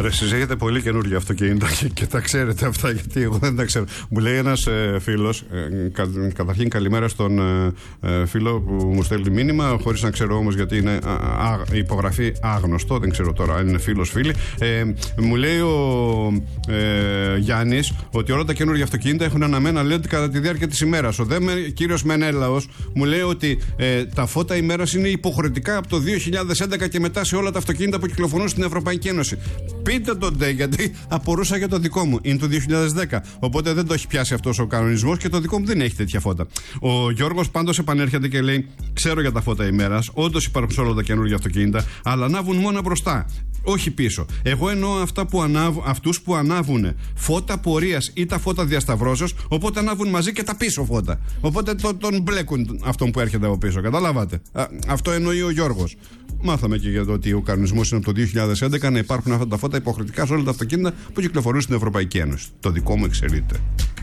Ρε, συζητήσετε πολύ καινούργια αυτοκίνητα και τα ξέρετε αυτά, γιατί εγώ δεν τα ξέρω. Μου λέει ένας φίλος, καταρχήν καλημέρα στον φίλο που μου στέλνει μήνυμα, χωρίς να ξέρω όμως γιατί είναι υπογραφή άγνωστο, δεν ξέρω τώρα αν είναι φίλος φίλη. Μου λέει ο Γιάννης ότι όλα τα καινούργια αυτοκίνητα έχουν αναμένα LED κατά τη διάρκεια της ημέρας. Ο κύριος Μενέλαος μου λέει ότι τα φώτα ημέρας είναι υποχρεωτικά από το 2011 και μετά σε όλα τα αυτοκίνητα που κυκλοφορούν στην Ευρωπαϊκή Ένωση. Πείτε τον ντε, γιατί απορούσα για το δικό μου. Είναι το 2010. Οπότε δεν το έχει πιάσει αυτός ο κανονισμός και το δικό μου δεν έχει τέτοια φώτα. Ο Γιώργος πάντως επανέρχεται και λέει: ξέρω για τα φώτα ημέρας. Όντως υπάρχουν σε όλα τα καινούργια αυτοκίνητα, αλλά ανάβουν μόνο μπροστά. Όχι πίσω. Εγώ εννοώ αυτούς που ανάβουν φώτα πορείας ή τα φώτα διασταυρώσεως, οπότε ανάβουν μαζί και τα πίσω φώτα. Οπότε τον μπλέκουν αυτόν που έρχεται από πίσω. Καταλάβατε. Αυτό εννοεί ο Γιώργος. Μάθαμε και για το ότι ο κανονισμός είναι από το 2011 να υπάρχουν αυτά τα φώτα υποχρεωτικά σε όλα τα αυτοκίνητα που κυκλοφορούν στην Ευρωπαϊκή Ένωση. Το δικό μου εξαιρείται.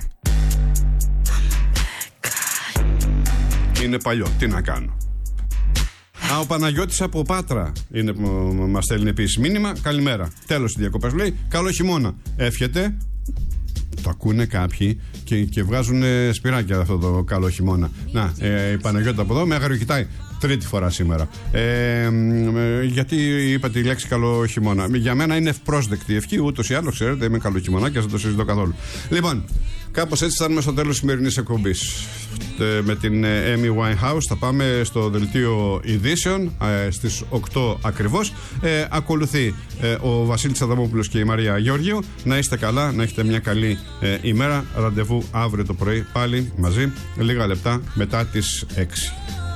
Είναι παλιό. Τι να κάνω. Ο Παναγιώτης από Πάτρα είναι που μας στέλνει επίσης μήνυμα. Καλημέρα. Τέλος οι διακοπές. Λέει: καλό χειμώνα. Εύχεται. Το ακούνε κάποιοι και βγάζουν σπυράκια αυτό το καλό χειμώνα. Να, η Παναγιώτη από εδώ με αγριοκοιτάει τρίτη φορά σήμερα. Γιατί είπα τη λέξη καλό χειμώνα. Για μένα είναι ευπρόσδεκτη ευχή, ούτως ή άλλως, ξέρετε, είμαι καλό χειμώνα και δεν το συζητώ καθόλου. Λοιπόν, κάπως έτσι φτάνουμε στο τέλος της σημερινής εκπομπής. Με την Amy Winehouse θα πάμε στο δελτίο ειδήσεων στις 8 ακριβώς. Ακολουθεί ο Βασίλης Αδαμόπουλος και η Μαρία Γεωργίου. Να είστε καλά, να έχετε μια καλή ημέρα. Ραντεβού αύριο το πρωί πάλι μαζί, λίγα λεπτά μετά τις 6.